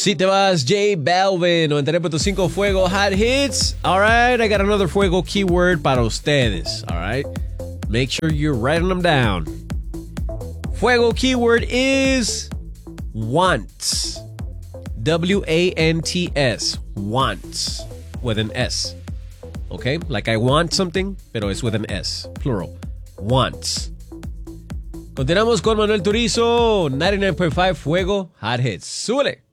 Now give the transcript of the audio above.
Si te vas, J Balvin, 93.5 Fuego Hot Hits. All right, I got another Fuego keyword para ustedes. All right, make sure you're writing them down. Fuego keyword is wants. W-A-N-T-S. Wants. With an S. Okay? Like I want something, pero es with an S. Plural. Wants. Continuamos con Manuel Turizo. 99.5 Fuego Hot Hits. ¡Súbele!